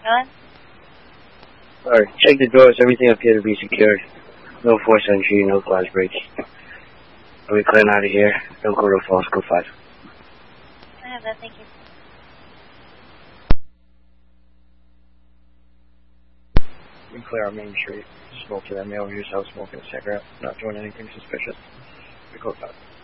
John? Alright, check the doors. Everything appears to be secured. No forced entry, no glass breaks. Are we clearing out of here? Don't go to false, go 5. I have that, thank you. We clear our main street. Spoke to that male who's out smoking a cigarette, not doing anything suspicious. We go 5.